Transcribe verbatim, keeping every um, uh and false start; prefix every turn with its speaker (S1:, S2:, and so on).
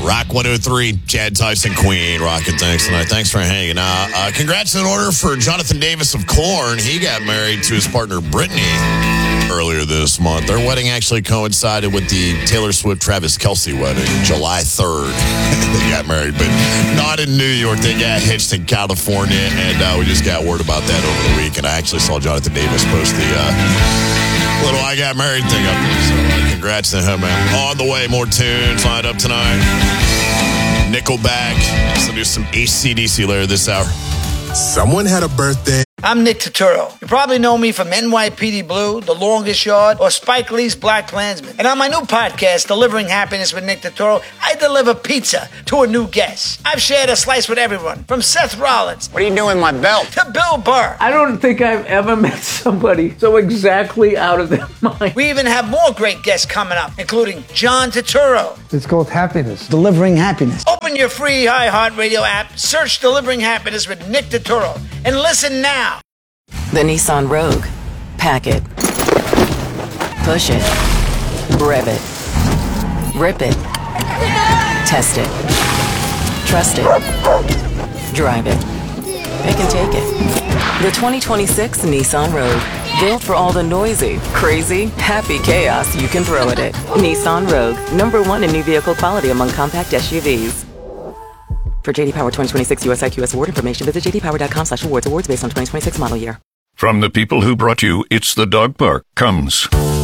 S1: Rock one oh three, Chad Tyson, Queen, rocking thanks tonight. Thanks for hanging out. Uh, congrats in order for Jonathan Davis of Korn. He got married to his partner, Brittany, earlier this month. Their wedding actually coincided with the Taylor Swift-Travis Kelce wedding, July third. They got married, but not in New York. They got hitched in California, and uh, we just got word about that over the week. And I actually saw Jonathan Davis post the uh, little I got married thing up there. So uh, congrats to him, man. On the way, more tunes lined up tonight. Nickelback. So do some A C D C later this hour.
S2: Someone had a birthday.
S3: I'm Nick Turturro. You probably know me from N Y P D Blue, The Longest Yard, or Spike Lee's Black Klansman. And on my new podcast, Delivering Happiness with Nick Turturro, I deliver pizza to a new guest. I've shared a slice with everyone, from Seth Rollins.
S4: What are you doing with my belt?
S3: To Bill Burr.
S5: I don't think I've ever met somebody so exactly out of their mind.
S3: We even have more great guests coming up, including John Turturro.
S6: It's called Happiness.
S7: Delivering Happiness.
S3: Open your free iHeartRadio app, search Delivering Happiness with Nick Turturro, and listen now.
S8: The Nissan Rogue. Pack it. Push it. Rev it. Rip it. Test it. Trust it. Drive it. Pick and take it. The twenty twenty-six Nissan Rogue. Built for all the noisy, crazy, happy chaos you can throw at it. Nissan Rogue. Number one in new vehicle quality among compact S U Vs. For J D Power twenty twenty-six U S I Q S award information, visit j d power dot com slash awards. Awards based on twenty twenty-six model year.
S9: From the people who brought you It's the Dog Park comes